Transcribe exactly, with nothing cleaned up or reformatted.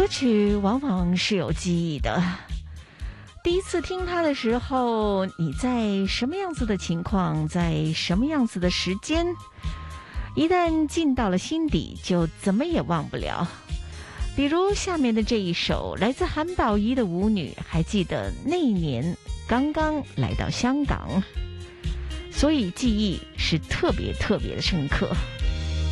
歌曲往往是有记忆的。第一次听它的时候，你在什么样子的情况，在什么样子的时间，一旦进到了心底，就怎么也忘不了。比如下面的这一首来自韩宝仪的《舞女》，还记得那一年刚刚来到香港，所以记忆是特别特别的深刻。